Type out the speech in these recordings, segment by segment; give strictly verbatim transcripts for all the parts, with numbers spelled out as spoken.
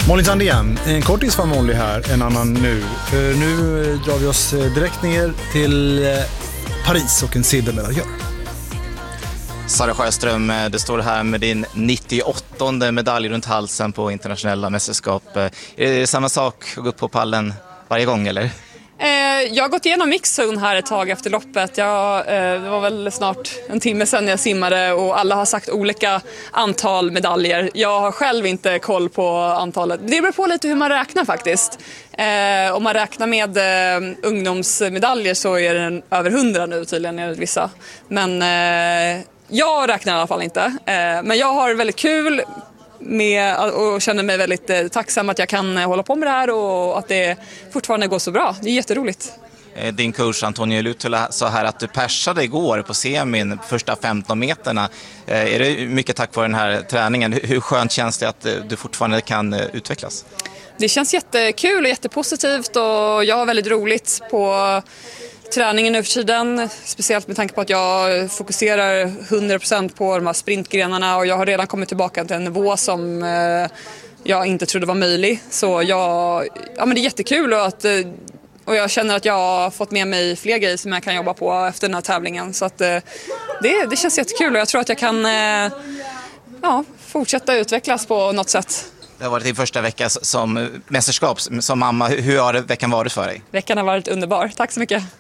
Molly Sandén, en kortis var Molly här, en annan nu. För nu drar vi oss direkt ner till Paris och en silvermedaljör. Sara Sjöström, det står här med din nittioåttonde medalj runt halsen på internationella mästerskap. Är det samma sak att gå upp på pallen varje gång, eller? Jag har gått igenom mixzone här ett tag efter loppet. Jag, det var väl snart en timme sedan jag simmade och alla har sagt olika antal medaljer. Jag har själv inte koll på antalet. Det beror på lite hur man räknar faktiskt. Eh, om man räknar med eh, ungdomsmedaljer så är det över hundra nu tydligen enligt vissa. Men eh, jag räknar i alla fall inte. Eh, men jag har väldigt kul med och känner mig väldigt eh, tacksam att jag kan eh, hålla på med det här och att det fortfarande går så bra. Det är jätteroligt. Din coach Antonio Lutula sa här att du persade igår på semin första femton meterna. Eh, är det mycket tack vare den här träningen? Hur, hur skönt känns det att eh, du fortfarande kan eh, utvecklas? Det känns jättekul och jättepositivt och jag har väldigt roligt på träningen nu för tiden, speciellt med tanke på att jag fokuserar hundra procent på de här sprintgrenarna och jag har redan kommit tillbaka till en nivå som eh, jag inte trodde var möjlig. Så jag, ja, men det är jättekul och, att, och jag känner att jag har fått med mig fler grejer som jag kan jobba på efter den här tävlingen. Så att, eh, det, det känns jättekul och jag tror att jag kan eh, ja, fortsätta utvecklas på något sätt. Det har varit din första vecka som mästerskap, som mamma. Hur har veckan varit för dig? Veckan har varit underbar. Tack så mycket.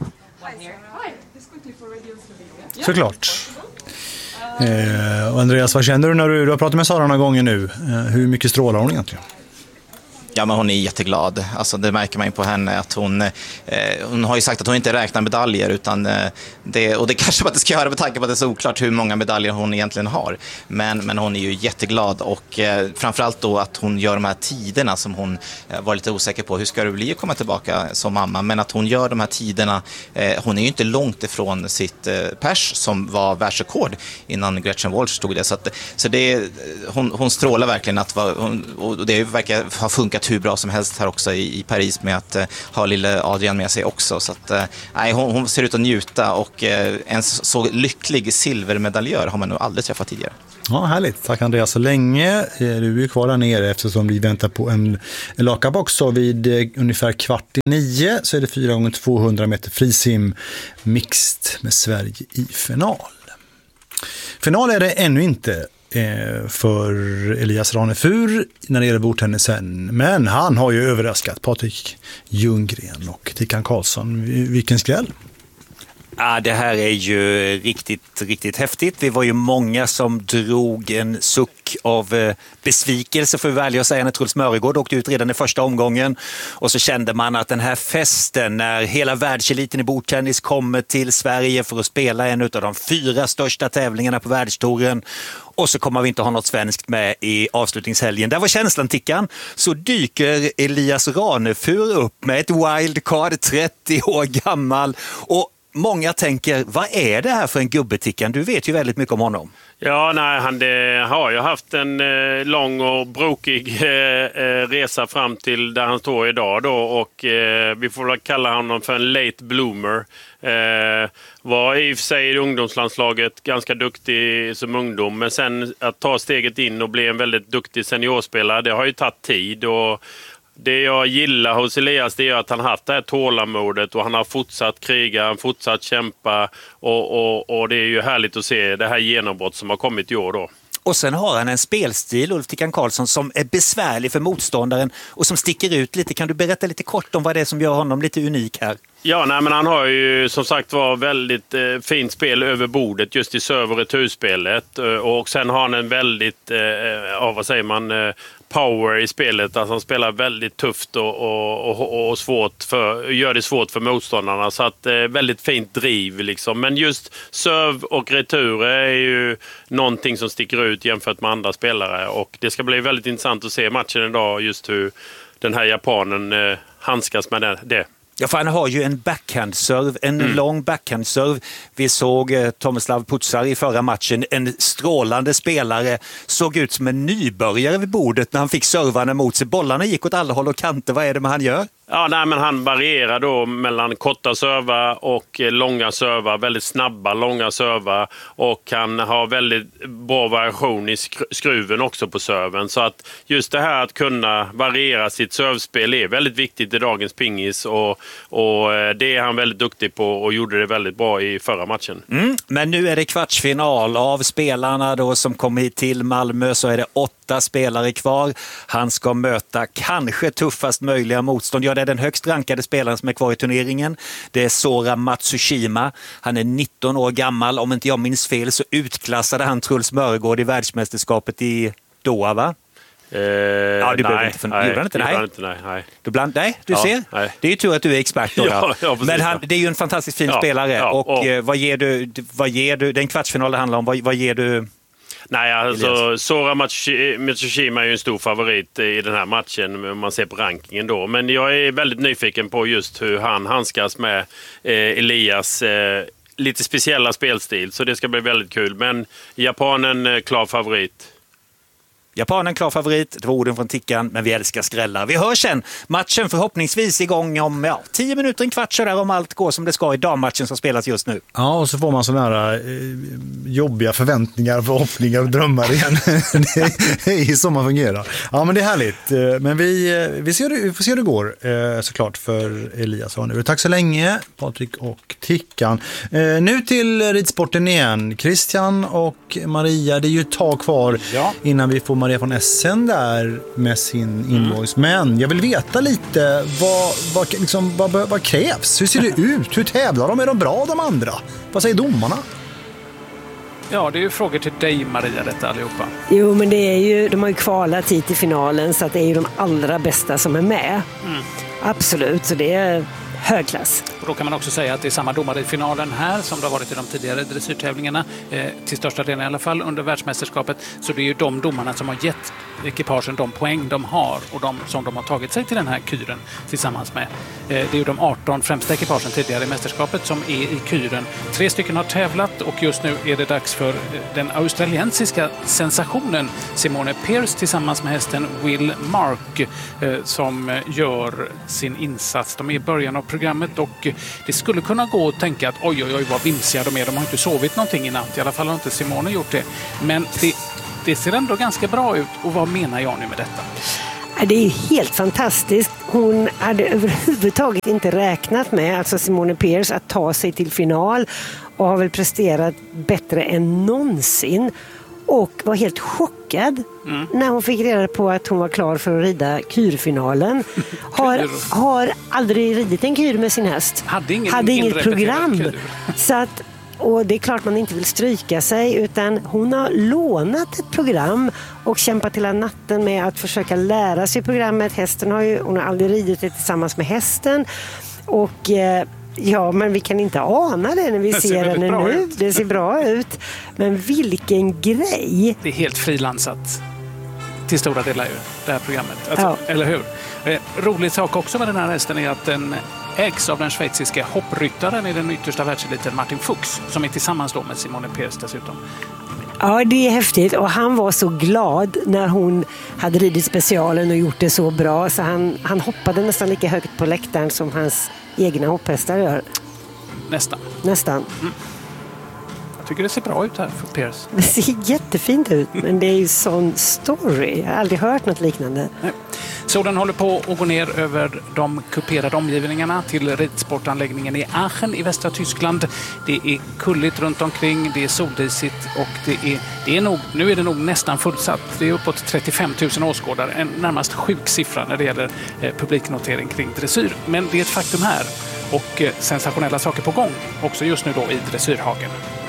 Såklart. Eh, och Andreas, vad känner du när du, du har pratat med Sara några gånger nu? Eh, hur mycket strålar hon egentligen? Ja, men hon är jätteglad. Alltså, det märker man ju på henne att hon, eh, hon har ju sagt att hon inte räknar medaljer utan eh, det, och det kanske man inte ska göra med tanke på att det är så oklart hur många medaljer hon egentligen har. Men, men hon är ju jätteglad och eh, framförallt då att hon gör de här tiderna som hon eh, var lite osäker på. Hur ska det bli att komma tillbaka som mamma? Men att hon gör de här tiderna, eh, hon är ju inte långt ifrån sitt eh, pers som var världsrekord innan Gretchen Walsh stod det. Så, att, så det, hon, hon strålar verkligen att vara, hon, och det verkar ha funkat hur bra som helst här också i, i Paris med att uh, ha lille Adrian med sig också. Så att, uh, nej, hon, hon ser ut att njuta och uh, en så lycklig silvermedaljör har man nog aldrig träffat tidigare. Ja, härligt. Tack Andreas så länge. Du är kvar där nere eftersom vi väntar på en, en lakabox och vid uh, ungefär kvart i nio så är det fyra gånger tvåhundra meter frisim mixed med Sverige i final. Final är det ännu inte för Elias Ranefur när det gäller bordtennisen. Men han har ju överraskat Patrik Ljunggren och Tickan Karlsson. Vilken skräll! Ja, det här är ju riktigt, riktigt häftigt. Vi var ju många som drog en suck av besvikelse för att välja att säga när Truls Mörgård åkte ut redan i första omgången. Och så kände man att den här festen när hela världseliten i bordtennis kommer till Sverige för att spela en av de fyra största tävlingarna på världstouren. Och så kommer vi inte ha något svenskt med i avslutningshelgen. Där var känslan, Tickan. Så dyker Elias Ranefur upp med ett wildcard, trettio år gammal. Och många tänker, vad är det här för en gubbe, Tickan? Du vet ju väldigt mycket om honom. Ja, nej, han det, har ju haft en eh, lång och brokig eh, resa fram till där han står idag då och eh, vi får väl kalla honom för en late bloomer. Eh, var i och för sig i ungdomslandslaget ganska duktig som ungdom, men sen att ta steget in och bli en väldigt duktig seniorspelare, det har ju tagit tid. Och det jag gillar hos Elias, det är att han har haft det här tålamodet och han har fortsatt kriga, han fortsatt kämpa och, och, och det är ju härligt att se det här genombrott som har kommit i år då. Och sen har han en spelstil, Ulf Tickan Karlsson, som är besvärlig för motståndaren och som sticker ut lite. Kan du berätta lite kort om vad det är som gör honom lite unik här? Ja, nej, men han har ju som sagt var väldigt eh, fint spel över bordet just i serv- och returspelet. Och sen har han en väldigt, eh, ja, vad säger man, eh, power i spelet. Alltså han spelar väldigt tufft och, och, och, och svårt för, gör det svårt för motståndarna. Så att eh, väldigt fint driv liksom. Men just serv och retur är ju någonting som sticker ut jämfört med andra spelare. Och det ska bli väldigt intressant att se matchen idag, just hur den här japanen eh, handskas med det. Ja, för han har ju en backhand-serve, en mm. lång backhand-serve. Vi såg eh, Tomislav Putsar i förra matchen, en strålande spelare, såg ut som en nybörjare vid bordet när han fick servarna mot sig. Bollarna gick åt alla håll och kanter. Vad är det med han gör? Ja, nej, men han varierar då mellan korta servar och långa servar, väldigt snabba långa servar, och han har väldigt bra variation i skruven också på serven. Så att just det här att kunna variera sitt servspel är väldigt viktigt i dagens pingis, och, och det är han väldigt duktig på och gjorde det väldigt bra i förra matchen. Mm, men nu är det kvartsfinal. Av spelarna då som kom hit till Malmö så är det åtta spelare kvar. Han ska möta kanske tuffast möjliga motstånd. Ja, det är den högst rankade spelaren som är kvar i turneringen. Det är Sora Matsushima. Han är nitton år gammal. Om inte jag minns fel så utklassade han Truls Mörgård i världsmästerskapet i Doha, va? Eh, ja, du nej, inte för... nej, inte, nej. inte, nej, nej. Du bland... nej, du ja, ser. Nej. Det är ju tur att du är expert då. ja, ja, Men han, det är ju en fantastiskt fin ja, spelare. Ja, och, och vad ger du, vad ger du, den kvartsfinal det handlar om, vad, vad ger du? Nej, alltså Sora Matsushima är ju en stor favorit i den här matchen om man ser på rankingen då. Men jag är väldigt nyfiken på just hur han handskas med eh, Elias eh, lite speciella spelstil. Så det ska bli väldigt kul. Men japanen eh, klar favorit. Japanen klar favorit, det var orden från Tickan, men vi älskar skrällar. Vi hörs sen. Matchen förhoppningsvis igång om ja, tio minuter, en kvart så där, om allt går som det ska i dammatchen som spelas just nu. Ja, och så får man sådana här eh, jobbiga förväntningar, förhoppningar och drömmar igen. Det är så man fungerar. Ja, men det är härligt. Men vi, vi, ser, vi får se hur det går eh, såklart för Elias. Nu. Tack så länge, Patrik och Tickan. Eh, nu till ridsporten igen. Christian och Maria, det är ju ett tag kvar ja. innan vi får Maria från Essen där med sin invoice. Mm. Men jag vill veta lite vad, vad, liksom, vad, vad krävs? Hur ser det ut? Hur tävlar de? Är de bra de andra? Vad säger domarna? Ja, det är ju frågor till dig, Maria, detta allihopa. Jo, men det är ju, de har ju kvalat hit till finalen så att det är ju de allra bästa som är med. Mm. Absolut, så det är högklass. Och då kan man också säga att det är samma domare i finalen här som det har varit i de tidigare dressyrtävlingarna, eh, till största delen i alla fall under världsmästerskapet. Så det är ju de domarna som har gett ekipagen de poäng de har och de som de har tagit sig till den här kyren tillsammans med. Eh, det är ju de arton främsta ekipagen tidigare i mästerskapet som är i kyren. Tre stycken har tävlat och just nu är det dags för den australiensiska sensationen Simone Pearce tillsammans med hästen Will Mark eh, som gör sin insats. De är i början av programmet och det skulle kunna gå att tänka att oj, oj, oj, vad vimsiga de är. De har inte sovit någonting i natt. I alla fall har inte Simone gjort det. Men det, det ser ändå ganska bra ut. Och vad menar jag nu med detta? Det är helt fantastiskt. Hon hade överhuvudtaget inte räknat med, alltså Simone Pearce, att ta sig till final och har väl presterat bättre än någonsin. Och var helt chockad mm. när hon fick reda på att hon var klar för att rida kyrfinalen. Har, har aldrig ridit en kyr med sin häst. Hade, ingen, Hade inget program. Så att, och det är klart man inte vill stryka sig, utan hon har lånat ett program och kämpat hela natten med att försöka lära sig programmet. Hästen har ju, hon har aldrig ridit det tillsammans med hästen. Och eh, ja, men vi kan inte ana det när vi det ser henne nu. Ut. Det ser bra ut. Men vilken grej! Det är helt frilansat till stora delar ju, det här programmet. Alltså, ja. Eller hur? Eh, rolig sak också med den här hästen är att den ägs av den schweiziska hoppryttaren i den yttersta världseliten Martin Fuchs, som är tillsammans då med Simone Pearce dessutom. Ja, det är häftigt och han var så glad när hon hade ridit specialen och gjort det så bra så han, han hoppade nästan lika högt på läktaren som hans egna hopphästar gör. Nästan. Nästan. Mm. Jag tycker det ser bra ut här för Pearce. Det ser jättefint ut, men det är ju sån story. Jag har aldrig hört något liknande. Nej. Solen håller på att gå ner över de kuperade omgivningarna till ridsportanläggningen i Aachen i västra Tyskland. Det är kulligt runt omkring, det är soldisigt och det är, det är nog, nu är det nog nästan fullsatt. Det är uppåt trettiofem tusen åskådare, en närmast sjuk siffra när det gäller eh, publiknotering kring dressyr. Men det är ett faktum här och eh, sensationella saker på gång, också just nu då i dressyrhagen.